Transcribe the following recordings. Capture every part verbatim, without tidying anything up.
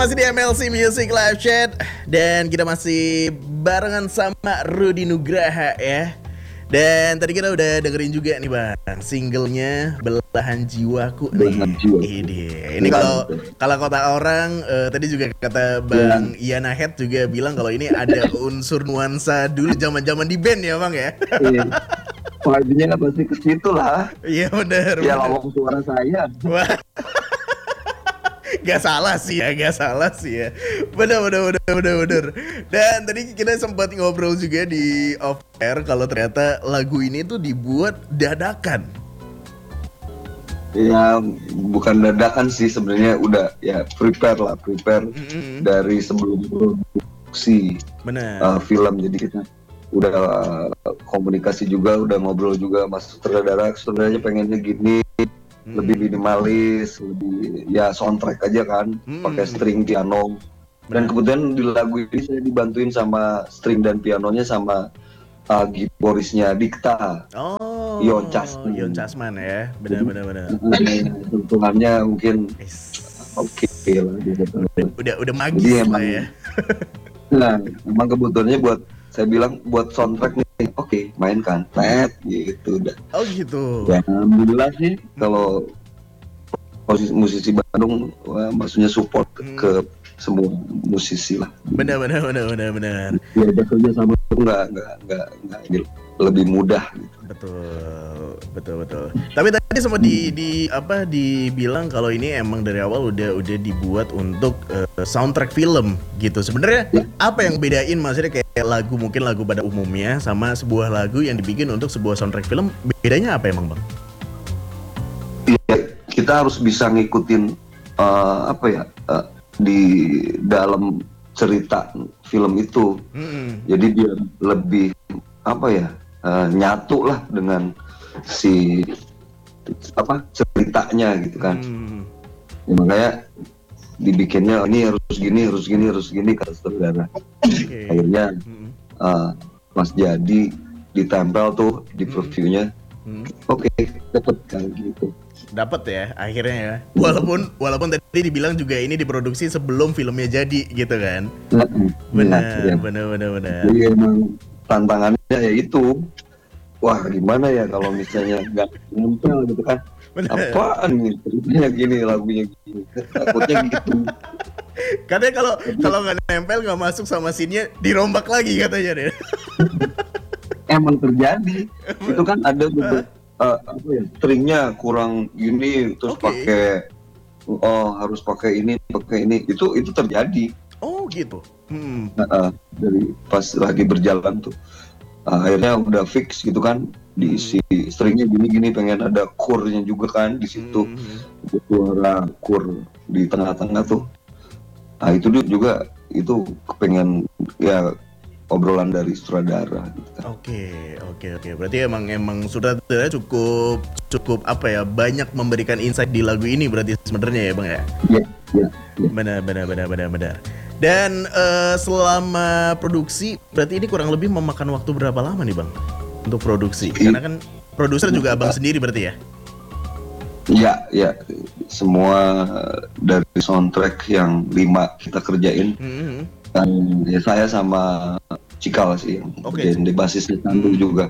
masih di M L C Music Live Chat dan kita masih barengan sama Rudy Nugraha ya. Dan tadi kita udah dengerin juga nih bang, singlenya Belahan Jiwaku nih. Belahan Jiwa. Ini, ini kalau kalau kata orang uh, tadi juga kata Bang Ya. Ian Ahead juga bilang kalau ini ada unsur nuansa dulu zaman-zaman di band ya bang ya. Iya. Vibe-nya kan pasti ke situ lah. Iya benar. Ya lawang suara saya. Wah. Gak salah sih ya, gak salah sih ya. Bener, bener, bener, bener, bener. Dan tadi kita sempat ngobrol juga di off air kalau ternyata lagu ini tuh dibuat dadakan. Ya bukan dadakan sih sebenarnya, udah ya prepare lah, prepare mm-hmm. dari sebelum produksi uh, film. Jadi kita udah uh, komunikasi juga, udah ngobrol juga mas sutradara, sutradaranya pengennya gini. Hmm. Lebih minimalis, lebih ya soundtrack aja kan, hmm. pakai string piano. Dan kemudian di lagu ini saya dibantuin sama string dan pianonya sama uh, giborisnya Dikta. Oh, Yon Casman. Yon Casman ya, benar-benar. Tentuannya mungkin oke okay lah. Gitu. Udah udah magis lah emang, ya. Nah, emang kebutuhannya buat saya bilang buat soundtrack nih, oke okay, mainkan, net gitu udah. Oh gitu. Ya, alhamdulillah sih hmm. kalau posisi musisi Bandung, wah, maksudnya support hmm. ke semua musisi lah. Benar benar benar benar benar. Ya kerja sama itu nggak nggak nggak nggak lebih mudah. Gitu. Betul betul betul. Tapi tadi sempat di, di apa dibilang kalau ini emang dari awal udah udah dibuat untuk uh, soundtrack film gitu. Sebenarnya ya. Apa yang bedain maksudnya kayak lagu mungkin lagu pada umumnya sama sebuah lagu yang dibikin untuk sebuah soundtrack film, bedanya apa emang bang? Iya, kita harus bisa ngikutin uh, apa ya uh, di dalam cerita film itu. Mm-hmm. Jadi biar lebih apa ya uh, nyatu lah dengan si apa ceritanya gitu kan. Mm. Ya, makanya dibikinnya ini harus gini harus gini harus gini kata saudara. Okay. Akhirnya mm-hmm. uh, pas jadi ditempel tuh di previewnya. Mm-hmm. Oke, okay, dapat kan gitu. Dapat ya akhirnya ya. Walaupun walaupun tadi dibilang juga ini diproduksi sebelum filmnya jadi gitu kan. Benar, ya. benar, benar, benar. Jadi emang tantangannya ya itu. Wah, gimana ya kalau misalnya nggak nempel gitu kan. Bener. Apaan nih? Ceritanya gini, lagunya gini. Takutnya gitu. Katanya kalau kalau nggak nempel nggak masuk sama scene-nya dirombak lagi katanya deh. Emang terjadi. Itu kan ada beberapa Uh, apa ya, stringnya kurang gini terus okay. pakai oh harus pakai ini pakai ini itu itu terjadi. Oh gitu. Hmm. Nah, uh, dari pas lagi berjalan tuh uh, akhirnya udah fix gitu kan diisi hmm. stringnya gini-gini, pengen ada chordnya juga kan di situ, hmm. suara chord di tengah-tengah tuh. Nah itu juga itu kepengen ya obrolan dari sutradara. Gitu. Oke, oke, oke. Berarti emang emang sutradara cukup cukup apa ya, banyak memberikan insight di lagu ini berarti sebenarnya ya bang ya. Iya, iya. Benar, benar, benar, benar, benar. Dan uh, selama produksi berarti ini kurang lebih memakan waktu berapa lama nih bang untuk produksi? Karena kan produser juga abang sendiri berarti ya. Iya, iya. Semua dari soundtrack yang lima kita kerjain. Mm-hmm. Dan ya saya sama Cikal sih yang okay. di basisnya Tandu hmm. juga.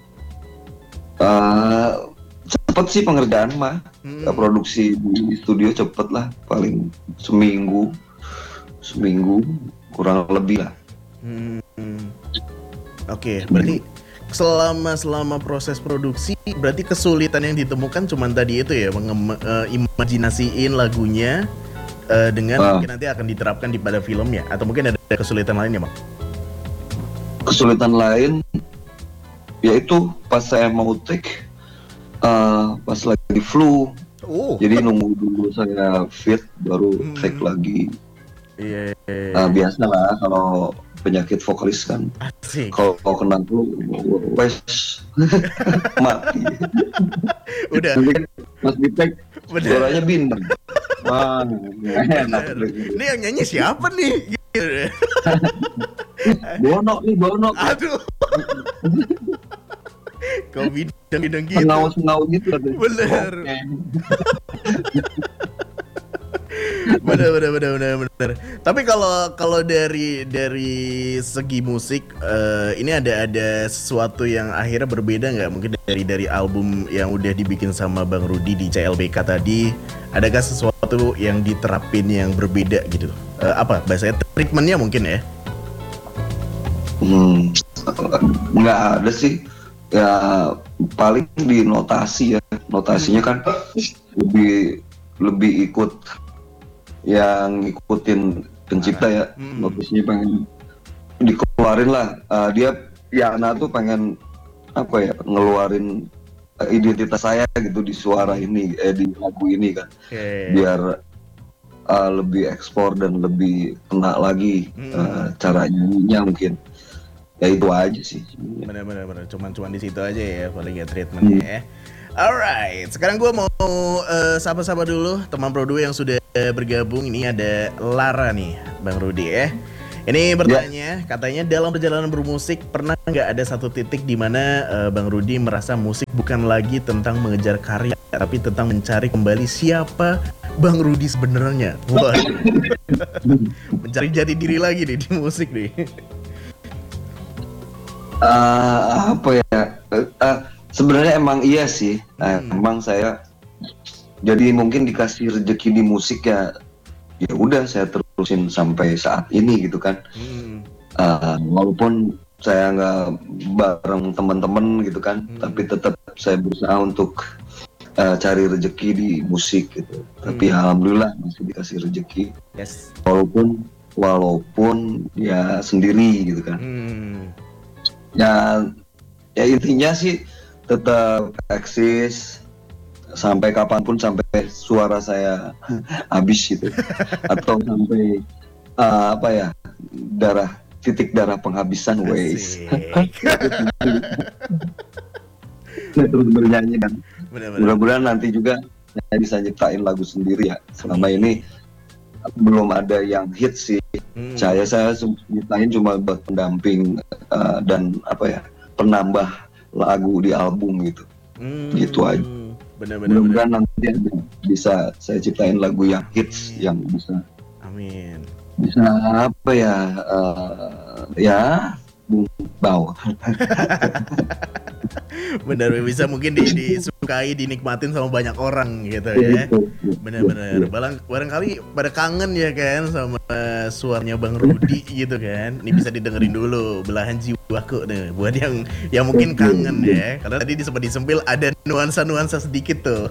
Uh, cepet sih pengerjaan mah, hmm. produksi di studio cepet lah, paling seminggu, seminggu kurang lebih lah. Hmm. Oke, okay. berarti selama selama proses produksi berarti kesulitan yang ditemukan cuma tadi itu ya, mengimajinasiin uh, lagunya. Uh, dengan uh, mungkin nanti akan diterapkan di pada filmnya atau mungkin ada kesulitan lainnya bang? Kesulitan lain yaitu pas saya mau take uh, pas lagi flu, oh. jadi nunggu dulu saya fit baru hmm. take lagi. Iya. Yeah. Uh, biasa lah kalau penyakit vokalis kan. Kalau kena flu, wes mati. Udah. Pas di take suaranya bintang. Wah, enak. Ini yang nyanyi siapa nih? Bono nih, Bono. Aduh. Kau bidang-bidang gitu. Pengawas-pengawas gitu. Bener. Bener bener bener bener bener. Tapi kalau kalau dari dari segi musik eh, ini ada ada sesuatu yang akhirnya berbeda nggak? Mungkin dari dari album yang udah dibikin sama Bang Rudy di C L B K tadi, adakah sesuatu yang diterapin yang berbeda gitu? Eh, apa bahasanya treatmentnya mungkin ya? Hmm, nggak ada sih. Ya paling di notasi ya. Notasinya kan lebih lebih ikut yang ngikutin pencipta ya. Hmm. Notasinya pengen dikeluarin lah. Uh, dia Yana tuh pengen apa ya, ngeluarin uh, identitas saya gitu di suara ini, eh di lagu ini kan. Okay. Biar uh, lebih ekspor dan lebih kena lagi Hmm. uh, cara nyanyinya mungkin. Ya itu aja sih. Bener-bener bener. Cuman cuman di situ aja ya paling ya treatmentnya ya. Alright, sekarang gue mau uh, sapa-sapa dulu teman Pro dua yang sudah bergabung. Ini ada Lara nih, Bang Rudy ya. Ini bertanya, katanya dalam perjalanan bermusik pernah nggak ada satu titik di mana uh, Bang Rudy merasa musik bukan lagi tentang mengejar karya, tapi tentang mencari kembali siapa Bang Rudy sebenarnya. Wah, mencari jati diri lagi nih di musik nih. Uh, apa ya? Uh, uh, sebenarnya emang iya sih. Uh, Hmm. Emang saya jadi mungkin dikasih rezeki di musik ya. Ya udah saya terusin sampai saat ini gitu kan. Hmm. Uh, walaupun saya nggak bareng teman-teman gitu kan, Hmm. tapi tetap saya berusaha untuk uh, cari rezeki di musik gitu. Tapi Hmm. alhamdulillah masih dikasih rezeki. Yes. Walaupun walaupun ya sendiri gitu kan. Hmm. Ya, ya intinya sih tetap eksis sampai kapanpun, sampai suara saya habis gitu, atau sampai uh, apa ya, darah titik darah penghabisan ways. Saya terus bernyanyi kan. Bener-bener. Mudah-mudahan nanti juga saya bisa nyiptain lagu sendiri ya. Selama ini belum ada yang hit sih. Hmm. Saya saya nyiptain cuma buat pendamping uh, dan apa ya, penambah lagu di album gitu. Hmm. Gitu aja. Bener-bener. Mudah-mudahan nanti ada bisa saya ciptain lagu yang hits, Amin. yang bisa Amin. bisa apa ya, uh, ya bau. Bener, bisa mungkin di, disukai, dinikmatin sama banyak orang gitu ya. Bener-bener. Barang, barangkali pada kangen ya kan sama suaranya Bang Rudy gitu kan. Ini bisa didengerin dulu Belahan Jiwaku nih buat yang yang mungkin kangen ya. Karena tadi sempat disempil ada nuansa-nuansa sedikit tuh.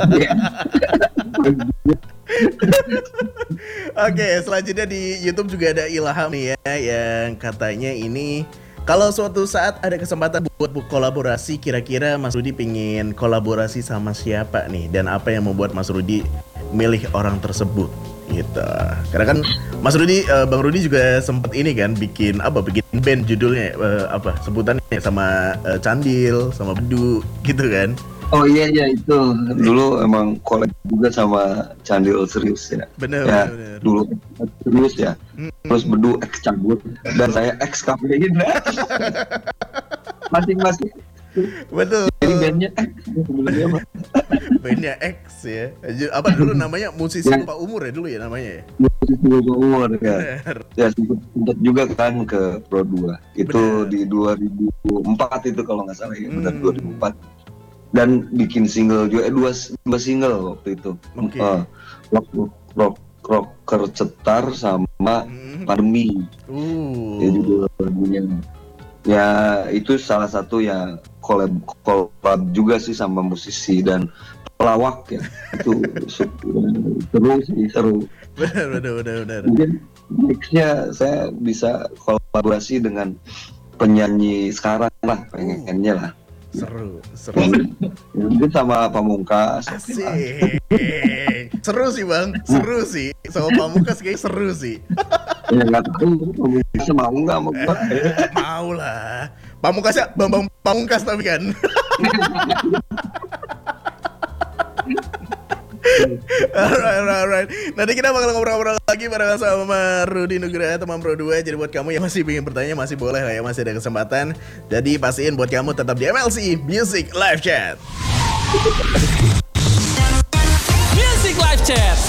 Oke, selanjutnya di YouTube juga ada Ilham nih ya, yang katanya ini kalau suatu saat ada kesempatan buat kolaborasi, kira-kira Mas Rudy pengen kolaborasi sama siapa nih? Dan apa yang membuat Mas Rudy milih orang tersebut? Gitu. Karena kan Mas Rudy, uh, Bang Rudy juga sempet ini kan bikin apa? Bikin band judulnya uh, apa? Sebutannya sama uh, Candil, sama Bedu, gitu kan? Oh iya iya itu dulu emang collab juga sama Candil Serius ya. Bener, ya, bener. Dulu Serius ya. Hmm. Terus Bedu ex cabut dan saya ex kafein. Masing-masing. Betul. Jadi bandnya X sebenarnya apa? Bandnya X ya. Apa dulu namanya? Musisi Ya. lupa umur ya dulu ya namanya ya. Musisi lupa umur ya. Bener. Ya sempet, sempet juga kan ke Pro dua. Itu Bener. di dua ribu empat itu kalau nggak salah ya, benar Hmm. dua ribu empat. Dan bikin single juga, eh, dua, dua single waktu itu. Oke. Uh, rock, rock, rocker cetar sama Hmm. pandemi. Uh. Ya judul lagunya. Ya itu salah satu ya collab collab juga sih sama musisi dan pelawak ya. Itu seru sih, seru. Benar benar benar benar. Mungkin nextnya saya bisa kolaborasi dengan penyanyi sekarang lah, pengennya lah. Seru, seru. Mungkin sama Pamungkas. Asik. Seru sih bang, seru sih. Sama Pamungkas kayak seru sih. Ya nggak tahu Pamungkas mau nggak sama gua. Mau lah. Pamungkasnya bang bang Pamungkas tapi kan. Alright, alright, alright. Nanti kita bakal ngobrol-ngobrol lagi bareng sama Rudy Nugraha, teman Pro dua. Jadi buat kamu yang masih ingin bertanya, masih boleh lah ya, masih ada kesempatan. Jadi pastiin buat kamu tetap di M L C Music Live Chat. Music Live Chat.